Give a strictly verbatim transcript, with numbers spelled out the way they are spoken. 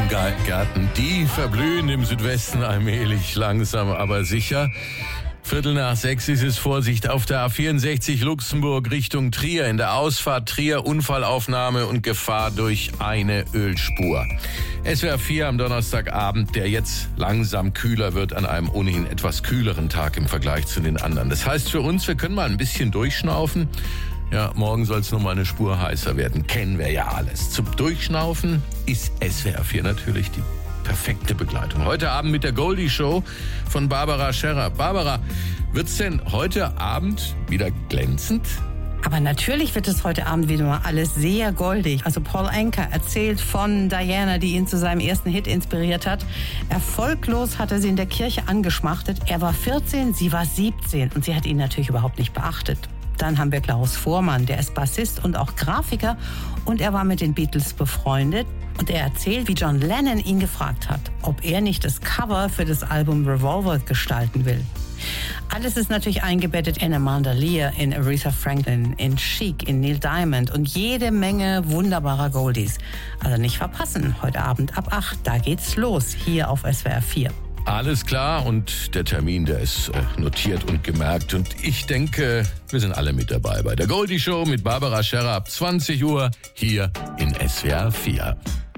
Blumengärten, die verblühen im Südwesten allmählich, langsam aber sicher. Viertel nach sechs ist es. Vorsicht auf der A vierundsechzig Luxemburg Richtung Trier. In der Ausfahrt Trier Unfallaufnahme und Gefahr durch eine Ölspur. S W R vier am Donnerstagabend, der jetzt langsam kühler wird an einem ohnehin etwas kühleren Tag im Vergleich zu den anderen. Das heißt für uns, wir können mal ein bisschen durchschnaufen. Ja, morgen soll es nochmal eine Spur heißer werden. Kennen wir ja alles. Zum Durchschnaufen ist S W R vier natürlich die perfekte Begleitung. Heute Abend mit der Goldie Show von Barbara Scherrer. Barbara, wird's denn heute Abend wieder glänzend? Aber natürlich wird es heute Abend wieder mal alles sehr goldig. Also Paul Anka erzählt von Diana, die ihn zu seinem ersten Hit inspiriert hat. Erfolglos hat er sie in der Kirche angeschmachtet. Er war vierzehn, sie war siebzehn und sie hat ihn natürlich überhaupt nicht beachtet. Dann haben wir Klaus Voormann, der ist Bassist und auch Grafiker und er war mit den Beatles befreundet. Und er erzählt, wie John Lennon ihn gefragt hat, ob er nicht das Cover für das Album Revolver gestalten will. Alles ist natürlich eingebettet in Amanda Lear, in Aretha Franklin, in Chic, in Neil Diamond und jede Menge wunderbarer Goldies. Also nicht verpassen, heute Abend ab acht, da geht's los, hier auf S W R vier. Alles klar und der Termin, der ist äh, notiert und gemerkt. Und ich denke, wir sind alle mit dabei bei der Goldie Show mit Barbara Scherrer ab zwanzig Uhr hier in S W R vier.